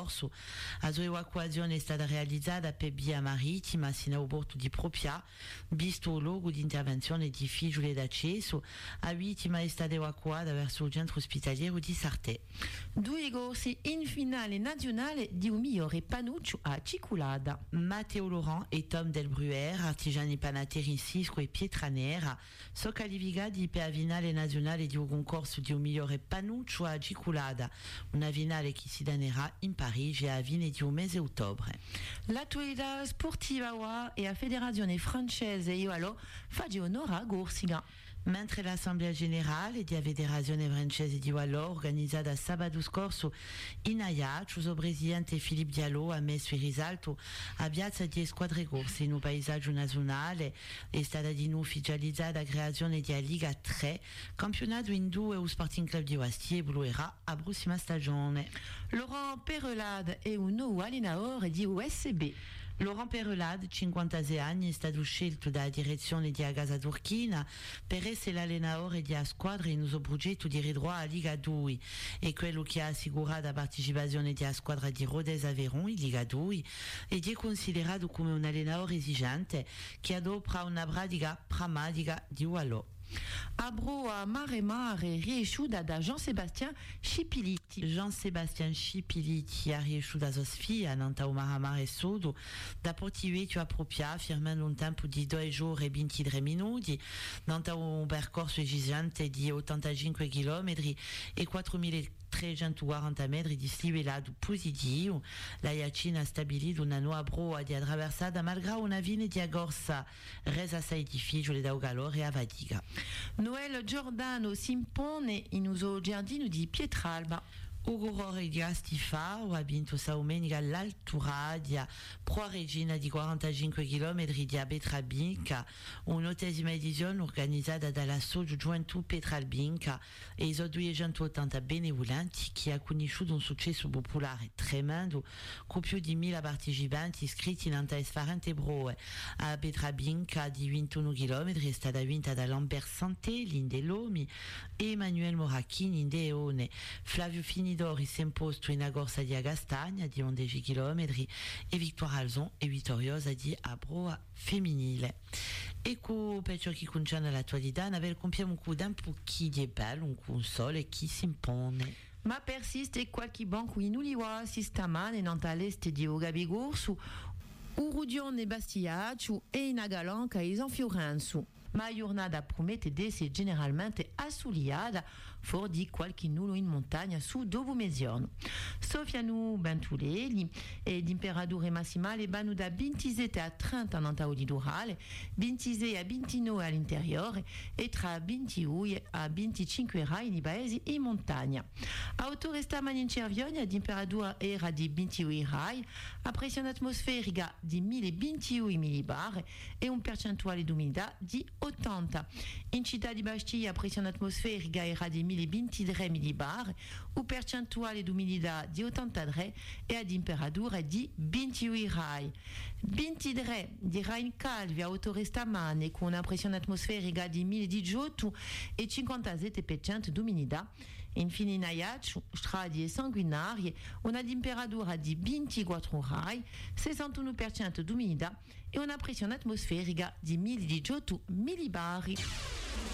corso. La sua evacuazione è stata realizzata per via marittima sino al porto di Propia, visto il luogo di intervenzione difficile d'accesso. La vittima è stata evacuata verso il centro ospitaliero di Sartè. Due corsi in finale nazionale di un migliore panuccio a Ciculada. Matteo Laurent e Tom Del Bruer, artigiani panateri in Cisco e Pietranera, sono qualificati per la finale nazionale di un concorso di un migliore panuccio a Ciculada, una finale che si danerà in Parigi a fine di un mese ottobre. L'attualità sportiva e la federazione francese Iolo fa di onore a Gorsiga. Mentre l'Assemblea Generale della Federazione Francese di Wallò, organizzata sabato scorso in Ajaccio, il presidente Philippe Diallo ha messo in risalto la piazza di squadre corse in un paesaggio nazionale. È stata di nuovo ufficializzata la creazione della Liga 3, campionato in due o Sporting Club di Ostie evoluirà la prossima stagione. Laurent Perelade è un nuovo allenatore di USB. Laurent Perelade, 56 anni, è stato scelto dalla direzione di Agasa Turchina per essere l'allenatore della squadra in uso progetto di ridroit a Liga 2 e quello che ha assicurato la partecipazione della squadra di Rodez Aveyron in Liga 2 ed è considerato come un allenatore esigente che adopera una pratica pragmatica di Wallò. Abro a Mare riesciuta da Jean-Sébastien Chipiliti. Jean-Sébastien Chipiliti ha riesciuto a sua sfida nanta Mare Sodo da portivetto a Propia firmando un tempo di 2 ore e 23 minuti nanta un percorso esigente di 85 km e 4.340 metri di slivelado positivo. La Iacina ha stabilito una nuova prova di attraversata malgrado una fine di agorsa resa assai difficile da calore e a fatica. Noel Giordano si impone in uso giardino di Pietralba. Ugo Roriga Stifa ha vinto domenica l'Altura di Pro Regina di 45 km di Petralbinca, un'ottesima edizione organizzata dalla Soggio Gioventù Petralbinca e i suoi 280 benevolenti che ha conosciuto un successo popolare tremendo con più di 1000 partecipanti iscritti in differenti prove. A Petralbinca di 21 km è stata vinta da Lambert Santelli in Delomi e Emanuele Moracchini in Deone. Flavio Finidori si è imposto in corsa di Agastagna di 11 km e Victoire Alzon è vittoriosa di Abroa femminile. Ecco per ciò che concerne l'attualità, noi compiamo un coup d'un po' chi è bello, un coup sole chi si impone. Ma persiste qualche banco in Uliwa sistamane nant'aleste di Ogabigorsu, Urudion e Bastiaccio e in Agalanca e in Fiorenzo. Ma la giornata promette di essere generalmente assogliata, fuori di qualche nullo in montagna su dopo mezzogiorno. Soffiano ventuleli e temperature massimali vanno da 27 a 30 nel litorale, 26 a 29 all'interiore e tra 21 a 25 gradi nei paesi in montagna. Autore stamani in Cervionia la temperatura era di 22 gradi, la pressione atmosferica di 1021 millibar e un percentuale di umidità di 80. In città di Bastiglia la pressione atmosferica era di 1023 millibar, un percentuale di umidità di 83 e la temperatura di 22 gradi. 23 di Rhein Calvi a autore stamane con una pressione atmosferica di 1018 e 57% di umidità. Infine in Ajaccio, strade e sanguinarie, una temperatura di 24 gradi, 61% di umidità e una pressione atmosferica di 1018 millibari.